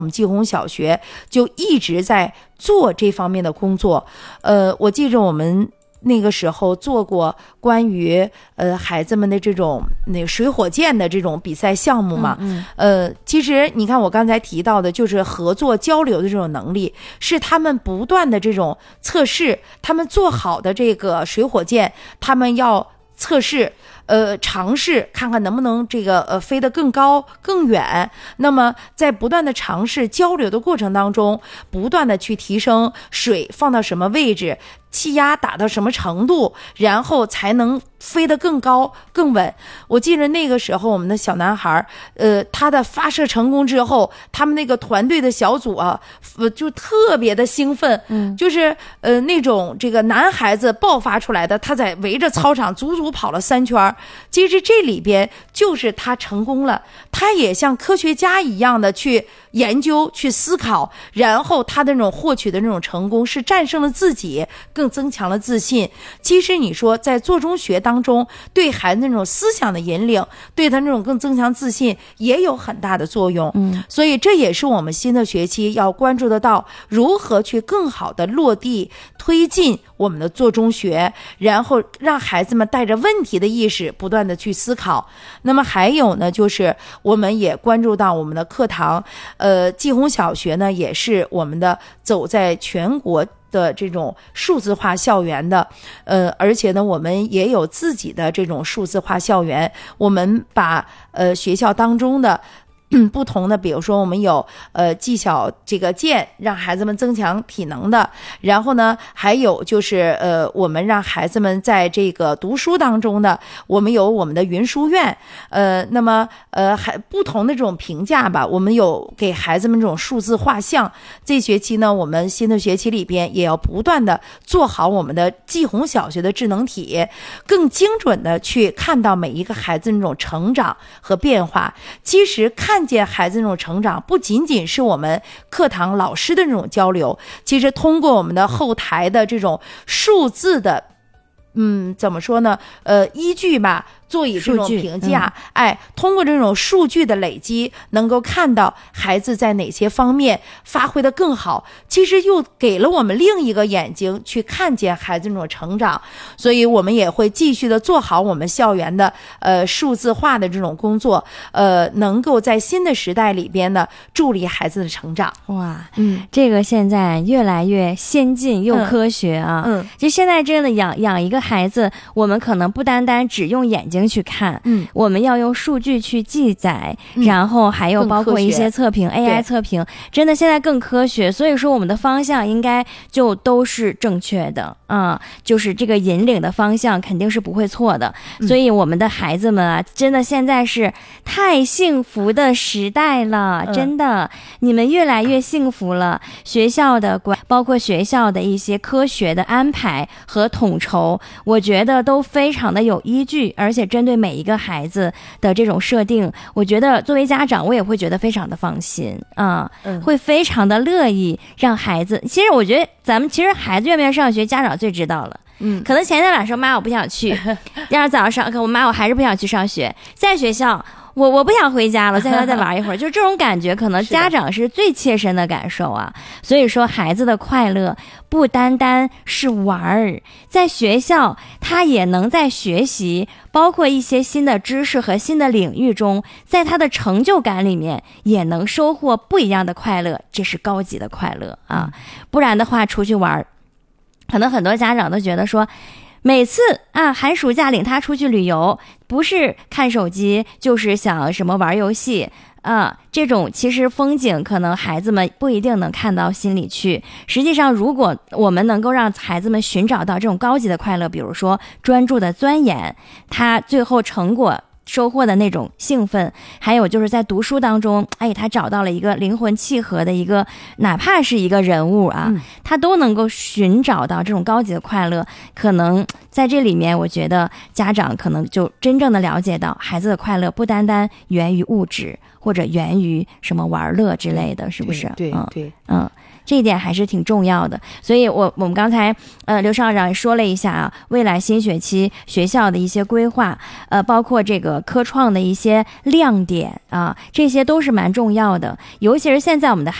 我们季红小学就一直在做这方面的工作。我记着我们那个时候做过关于孩子们的这种那个水火箭的这种比赛项目嘛。其实你看我刚才提到的就是合作交流的这种能力，是他们不断的这种测试，他们做好的这个水火箭，他们要测试尝试看看能不能这个飞得更高更远。那么在不断的尝试交流的过程当中，不断的去提升水放到什么位置，气压打到什么程度，然后才能飞得更高更稳。我记得那个时候我们的小男孩他的发射成功之后，他们那个团队的小组啊就特别的兴奋。就是那种这个男孩子爆发出来的，他在围着操场足足跑了3圈。其实这里边就是他成功了，他也像科学家一样的去研究去思考，然后他的那种获取的那种成功是战胜了自己，更增强了自信。其实你说在做中学当中，对孩子那种思想的引领，对他那种更增强自信也有很大的作用。所以这也是我们新的学期要关注得到，如何去更好的落地推进我们的做中学，然后让孩子们带着问题的意识不断的去思考。那么还有呢，就是我们也关注到我们的课堂，季红小学呢也是我们的走在全国的这种数字化校园的，而且呢我们也有自己的这种数字化校园。我们把学校当中的不同的，比如说我们有技巧这个剑，让孩子们增强体能的，然后呢还有就是我们让孩子们在这个读书当中的，我们有我们的云书院。那么还不同的这种评价吧，我们有给孩子们这种数字画像。这学期呢我们新的学期里边也要不断的做好我们的季红小学的智能体，更精准的去看到每一个孩子那种成长和变化。其实看见孩子那种成长，不仅仅是我们课堂老师的那种交流，其实通过我们的后台的这种数字的怎么说呢依据吧，做以这种评价。通过这种数据的累积，能够看到孩子在哪些方面发挥得更好，其实又给了我们另一个眼睛去看见孩子那种成长。所以我们也会继续的做好我们校园的数字化的这种工作，能够在新的时代里边呢助力孩子的成长。 哇，这个现在越来越先进又科学啊。就现在真的养一个孩子，我们可能不单单只用眼睛去看，我们要用数据去记载，然后还有包括一些测评 AI 测评，真的现在更科学。所以说我们的方向应该就都是正确的就是这个引领的方向肯定是不会错的。所以我们的孩子们啊，真的现在是太幸福的时代了，真的你们越来越幸福了。学校的包括学校的一些科学的安排和统筹，我觉得都非常的有依据，而且针对每一个孩子的这种设定，我觉得作为家长我也会觉得非常的放心会非常的乐意让孩子。其实我觉得咱们其实孩子愿不愿意上学，家长最知道了。可能前天晚上说妈我不想去，第二天早上上课我妈我还是不想去上学，在学校我不想回家了，在家再玩一会儿，就这种感觉可能家长是最切身的感受啊。所以说孩子的快乐不单单是玩，在学校他也能在学习，包括一些新的知识和新的领域中，在他的成就感里面也能收获不一样的快乐，这是高级的快乐啊。不然的话出去玩，可能很多家长都觉得说每次寒暑假领他出去旅游，不是看手机就是想什么玩游戏这种其实风景可能孩子们不一定能看到心里去。实际上如果我们能够让孩子们寻找到这种高级的快乐，比如说专注的钻研，他最后成果收获的那种兴奋，还有就是在读书当中他找到了一个灵魂契合的一个，哪怕是一个人物他都能够寻找到这种高级的快乐。可能在这里面我觉得家长可能就真正的了解到孩子的快乐不单单源于物质或者源于什么玩乐之类的，是不是？ 对这一点还是挺重要的。所以我们刚才刘校长说了一下啊，未来新学期学校的一些规划，包括这个科创的一些亮点啊，这些都是蛮重要的。尤其是现在我们的